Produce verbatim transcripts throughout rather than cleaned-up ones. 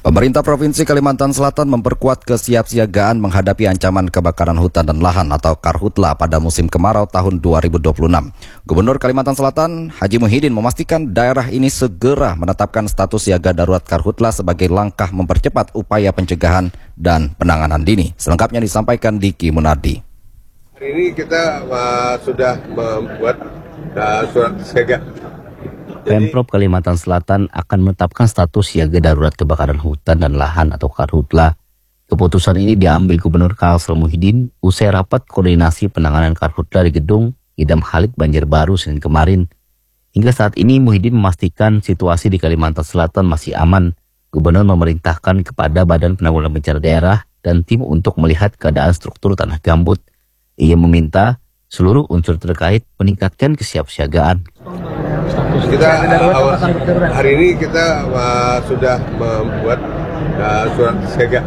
Pemerintah Provinsi Kalimantan Selatan memperkuat kesiapsiagaan menghadapi ancaman kebakaran hutan dan lahan atau Karhutla pada musim kemarau tahun dua ribu dua puluh enam. Gubernur Kalimantan Selatan, Haji Muhyiddin, memastikan daerah ini segera menetapkan status siaga darurat Karhutla sebagai langkah mempercepat upaya pencegahan dan penanganan dini. Selengkapnya disampaikan Diki Munardi. Hari ini kita uh, sudah membuat uh, surat siaga. Pemprov Kalimantan Selatan akan menetapkan status siaga darurat kebakaran hutan dan lahan atau Karhutla. Keputusan ini diambil Gubernur Kalsel Muhyiddin usai rapat koordinasi penanganan Karhutla di Gedung Idam Khalid Banjarbaru Senin kemarin. Hingga saat ini Muhyiddin memastikan situasi di Kalimantan Selatan masih aman. Gubernur memerintahkan kepada Badan Penanggulangan Bencana Daerah dan tim untuk melihat keadaan struktur tanah gambut. Ia meminta seluruh unsur terkait meningkatkan kesiapsiagaan. Kita uh, hari ini kita uh, sudah membuat uh, surat siaga.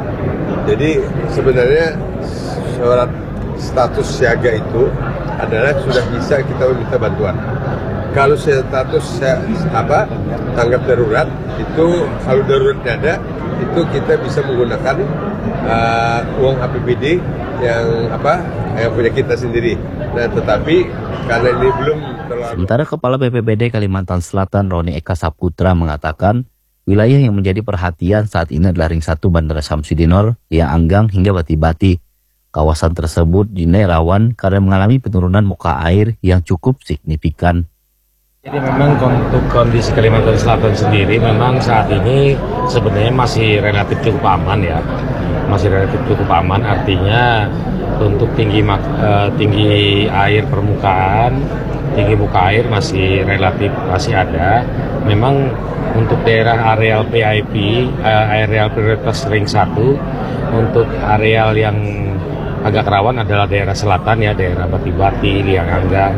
Jadi sebenarnya surat status siaga itu adalah sudah bisa kita meminta bantuan. Kalau status apa tanggap darurat itu kalau daruratnya ada itu kita bisa menggunakan uh, uang A P B D yang apa yang punya kita sendiri. Nah, tetapi karena ini belum terlalu. Sementara Kepala B P B D Kalimantan Selatan Roni Eka Saputra mengatakan wilayah yang menjadi perhatian saat ini adalah Ring satu Bandara Syamsuddinor, Liang Anggang hingga Bati-Bati. Kawasan tersebut dinilai rawan karena mengalami penurunan muka air yang cukup signifikan. Jadi memang untuk kondisi Kalimantan Selatan sendiri memang saat ini sebenarnya masih relatif cukup aman ya. Masih relatif cukup aman, artinya untuk tinggi uh, tinggi air permukaan, tinggi muka air masih relatif masih ada. Memang untuk daerah areal P I P, uh, areal prioritas Ring satu, untuk areal yang agak rawan adalah daerah selatan ya, daerah Bati-Bati, Liang Anggang.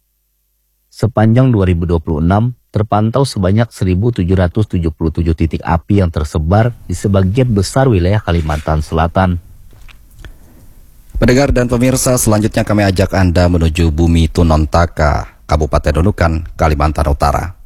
Sepanjang dua ribu dua puluh enam, terpantau sebanyak seribu tujuh ratus tujuh puluh tujuh titik api yang tersebar di sebagian besar wilayah Kalimantan Selatan. Pendengar dan pemirsa, selanjutnya kami ajak Anda menuju Bumi Tunontaka, Kabupaten Nunukan, Kalimantan Utara.